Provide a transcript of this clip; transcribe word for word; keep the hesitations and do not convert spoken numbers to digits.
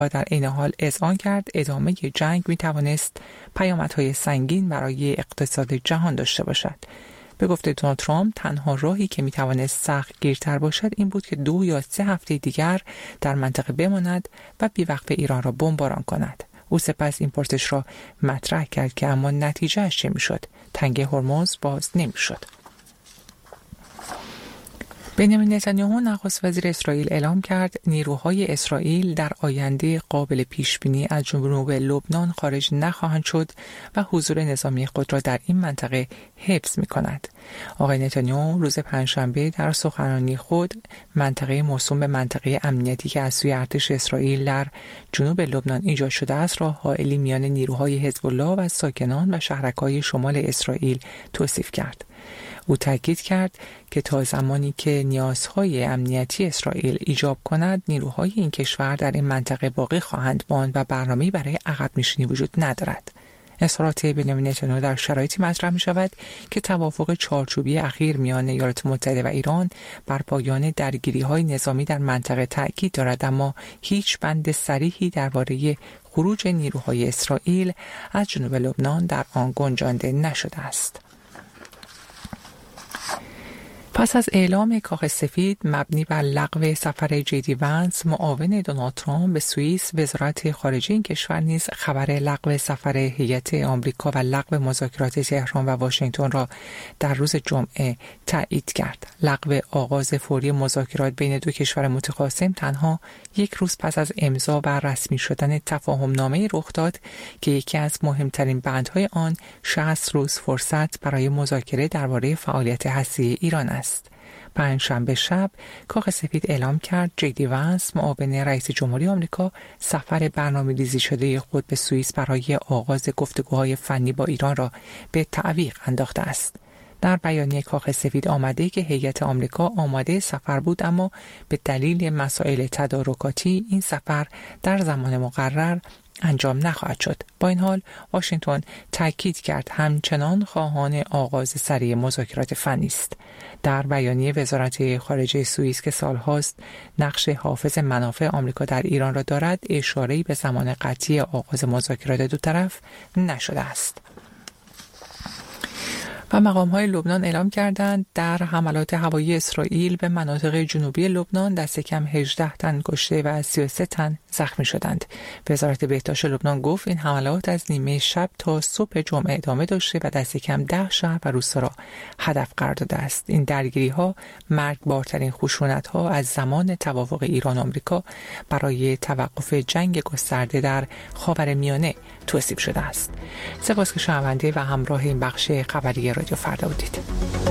در این حال اذعان کرد ادامه جنگ می توانست پیامدهای سنگین برای اقتصاد جهان داشته باشد. به گفته دونالد ترامپ تنها راهی که می توانست سخت گیرتر باشد این بود که دو یا سه هفته دیگر در منطقه بماند و بی‌وقفه ایران را بمباران کند. او سپس این پرسش را مطرح کرد که اما نتیجه اش چه می شد؟ تنگ هرمز باز نمی شد. بنیامین نتانیاهو نخست وزیر اسرائیل اعلام کرد نیروهای اسرائیل در آینده قابل پیش بینی از جنوب لبنان خارج نخواهند شد و حضور نظامی خود را در این منطقه حفظ می کند. آقای نتانیاهو روز پنجشنبه در سخنرانی خود منطقه موسوم به منطقه امنیتی که از سوی ارتش اسرائیل در جنوب لبنان ایجاد شده است را حائلی میان نیروهای حزب الله و ساکنان و شهرک‌های شمال اسرائیل توصیف کرد. او تاکید کرد که تا زمانی که نیازهای امنیتی اسرائیل ایجاب کند نیروهای این کشور در این منطقه باقی خواهند ماند و برنامه‌ای برای عقب نشینی وجود ندارد. اظهارات بنیامین نتانیاهو در شرایطی مطرح می شود که توافق چارچوبی اخیر میان ایالات متحده و ایران بر پایان درگیری‌های نظامی در منطقه تاکید دارد، اما هیچ بند صریحی درباره خروج نیروهای اسرائیل از جنوب لبنان در آن گنجانده نشده است. پس از اعلام کاخ سفید مبنی بر لغو سفر جی دی ونس معاون دونالد ترامپ به سوئیس، وزارت خارجه این کشور نیز خبر لغو سفر هیئت آمریکا و لغو مذاکرات تهران و واشنگتن را در روز جمعه تایید کرد. لغو آغاز فوری مذاکرات بین دو کشور متخاصم تنها یک روز پس از امضا و رسمی شدن تفاهمنامه رخ داد که یکی از مهمترین بندهای آن شصت روز فرصت برای مذاکره درباره فعالیت هسته‌ای ایران است. پنجشنبه شب کاخ سفید اعلام کرد جی دی ونس معاون رئیس جمهوری آمریکا سفر برنامه‌ریزی شده خود به سوئیس برای آغاز گفتگوهای فنی با ایران را به تعویق انداخته است. در بیانیه کاخ سفید آمده که هیئت آمریکا آماده سفر بود اما به دلیل مسائل تدارکاتی این سفر در زمان مقرر انجام نخواهد شد. با این حال واشنگتن تاکید کرد همچنان خواهان آغاز سریع مذاکرات فنی است. در بیانیه وزارت خارجه سوئیس که سالهاست نقش حافظ منافع آمریکا در ایران را دارد اشاره‌ای به زمان قطعی آغاز مذاکرات دو طرف نشده است. و مقام‌های لبنان اعلام کردند در حملات هوایی اسرائیل به مناطق جنوبی لبنان دست کم هجده تن کشته و سی و سه تن زخمی شدند. وزارت بهداشت لبنان گفت این حملات از نیمه شب تا صبح جمعه ادامه داشته و دست کم ده شهر و روستا را هدف قرار داده است. این درگیری‌ها مرگبارترین خشونت‌ها از زمان توافق ایران آمریکا برای توقف جنگ گسترده در خاورمیانه توصیف شده است. سپاس که شنونده و همراه این بخش خبری رادیو فردا بودید.